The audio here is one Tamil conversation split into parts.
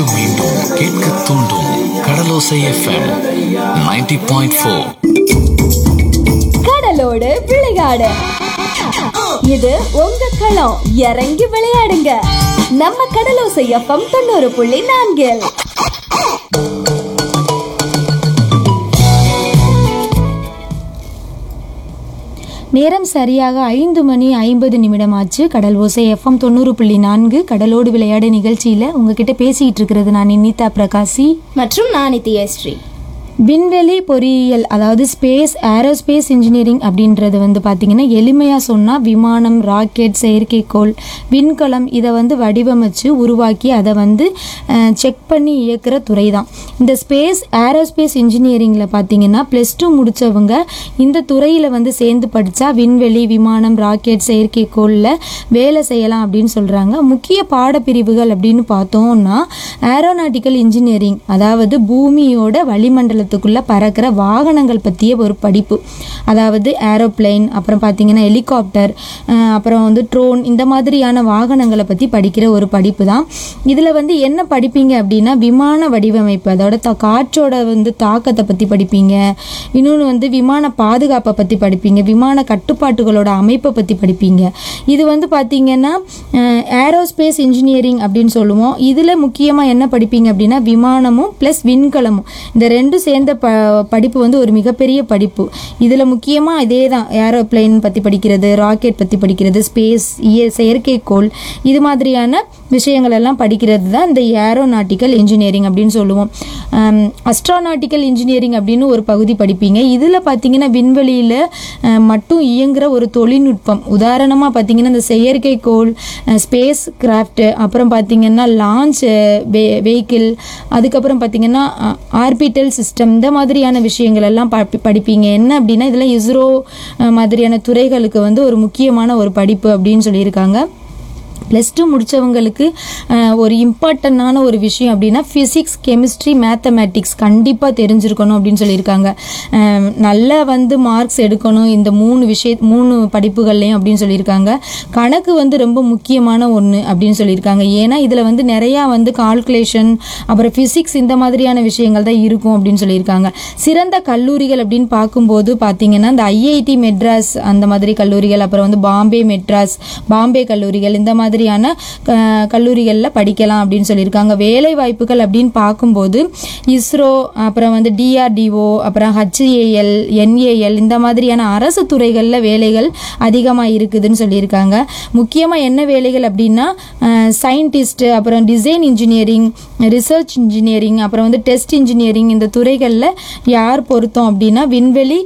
மீண்டும் மீண்டும் கேட்க தூண்டும் கடலோசை எஃப்எம் 90.4. கடலோடு விளையாடு. இது உங்க களம். இறங்கி விளையாடுங்க. நம்ம கடலோசை எஃப்எம் 90.4. நேரம் சரியாக 5:50 ஆச்சு. கடல் ஓசை எஃப்எம் 90.4 கடலோடு விளையாடு நிகழ்ச்சியில் உங்ககிட்ட பேசிக்கிட்டு இருக்கிறது நான் இனிதா பிரகாசி மற்றும் நான் நித்யஸ்ரீ. விண்வெளி பொறியியல், அதாவது ஸ்பேஸ் ஏரோஸ்பேஸ் இன்ஜினியரிங் அப்படின்றது பார்த்திங்கன்னா எளிமையாக சொன்னால் விமானம், ராக்கெட், செயற்கைக்கோள், விண்கலம் இதை வடிவமைச்சு உருவாக்கி அதை செக் பண்ணி இயக்குற துறை தான் இந்த ஸ்பேஸ் ஏரோஸ்பேஸ் இன்ஜினியரிங்கில். பார்த்திங்கன்னா +2 முடித்தவங்க இந்த துறையில் சேர்ந்து படித்தா விண்வெளி, விமானம், ராக்கெட், செயற்கைக்கோளில் வேலை செய்யலாம் அப்படின்னு சொல்கிறாங்க. முக்கிய பாடப்பிரிவுகள் அப்படின்னு பார்த்தோம்னா ஏரோநாட்டிக்கல் இன்ஜினியரிங், அதாவது பூமியோட வளிமண்டல பறக்கிற வாகனங்கள் பற்றிய ஒரு படிப்பு, அதாவது ஏரோப்ளைன், அப்புறம் பார்த்தீங்கன்னா ஹெலிகாப்டர், அப்புறம் ட்ரோன், இந்த மாதிரியான வாகனங்களை பற்றி படிக்கிற ஒரு படிப்பு தான். இதில் என்ன படிப்பீங்க அப்படின்னா விமான வடிவமைப்பு, அதோட காற்றோட தாக்கத்தை பற்றி படிப்பீங்க. இன்னொன்று விமான பாதுகாப்பை பற்றி படிப்பீங்க. விமான கட்டுப்பாட்டுகளோட அமைப்பை பற்றி படிப்பீங்க. இது பார்த்தீங்கன்னா ஏரோஸ்பேஸ் இன்ஜினியரிங் அப்படின்னு சொல்லுவோம். இதில் முக்கியமாக என்ன படிப்பீங்க அப்படின்னா விமானமும் ப்ளஸ் விண்கலமும், இந்த ரெண்டும் சேர்ந்த படிப்பு ஒரு மிகப்பெரிய படிப்பு. இதில் முக்கியமாக இதே தான், ஏரோப்ளைன் பற்றி படிக்கிறது, ராக்கெட் பற்றி படிக்கிறது, ஸ்பேஸ், செயற்கைக்கோள், இது மாதிரியான விஷயங்கள் எல்லாம் படிக்கிறது தான் இந்த ஏரோநாட்டிக்கல் இன்ஜினியரிங் அப்படின்னு சொல்லுவோம். அஸ்ட்ரோநாட்டிக்கல் இன்ஜினியரிங் அப்படின்னு ஒரு பகுதி படிப்பீங்க. இதில் பார்த்தீங்கன்னா விண்வெளியில் மட்டும் இயங்குகிற ஒரு தொழில்நுட்பம். உதாரணமாக பார்த்தீங்கன்னா இந்த செயற்கைக்கோள், ஸ்பேஸ் கிராஃப்ட், அப்புறம் பார்த்தீங்கன்னா லான்ச் வெஹிக்கிள், அதுக்கப்புறம் பார்த்தீங்கன்னா ஆர்பிட்டல் சிஸ்டம், இந்த மாதிரியான விஷயங்கள் எல்லாம் படிப்பீங்க. என்ன அப்படின்னா இதில் இஸ்ரோ மாதிரியான துறைகளுக்கு ஒரு முக்கியமான ஒரு படிப்பு அப்படின்னு சொல்லியிருக்காங்க. +2 முடித்தவங்களுக்கு ஒரு இம்பார்ட்டண்டான ஒரு விஷயம் அப்படின்னா ஃபிசிக்ஸ், கெமிஸ்ட்ரி, மேத்தமேட்டிக்ஸ் கண்டிப்பாக தெரிஞ்சிருக்கணும் அப்படின்னு சொல்லியிருக்காங்க. நல்லா மார்க்ஸ் எடுக்கணும் இந்த 3 படிப்புகள்லையும் அப்படின்னு சொல்லியிருக்காங்க. கணக்கு ரொம்ப முக்கியமான ஒன்று அப்படின்னு சொல்லியிருக்காங்க. ஏன்னா இதில் நிறையா கால்குலேஷன், அப்புறம் ஃபிசிக்ஸ், இந்த மாதிரியான விஷயங்கள் தான் இருக்கும் அப்படின்னு சொல்லியிருக்காங்க. சிறந்த கல்லூரிகள் அப்படின்னு பார்க்கும்போது பார்த்தீங்கன்னா இந்த ஐஐடி மெட்ராஸ் அந்த மாதிரி கல்லூரிகள், அப்புறம் பாம்பே மெட்ராஸ், பாம்பே கல்லூரிகள், இந்த மாதிரியான கல்லூரிகளில் படிக்கலாம் அப்படின்னு சொல்லியிருக்காங்க. வேலை வாய்ப்புகள் அப்படின்னு பார்க்கும்போது இஸ்ரோ, அப்புறம் டிஆர்டிஓ, அப்புறம் HAL, NAL, இந்த மாதிரியான அரசு துறைகளில் வேலைகள் அதிகமாக இருக்குதுன்னு சொல்லியிருக்காங்க. முக்கியமாக என்ன வேலைகள் அப்படின்னா சயின்டிஸ்ட், அப்புறம் டிசைன் இன்ஜினியரிங், ரிசர்ச் இன்ஜினியரிங், அப்புறம் டெஸ்ட் இன்ஜினியரிங், இந்த துறைகளில் யார் பொருத்தம் அப்படின்னா விண்வெளி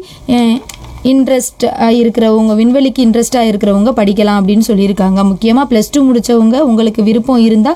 விண்வெளிக்கு இன்ட்ரெஸ்டாக இருக்கிறவங்க படிக்கலாம் அப்படின்னு சொல்லியிருக்காங்க. முக்கியமாக +2 முடித்தவங்க உங்களுக்கு விருப்பம் இருந்தால்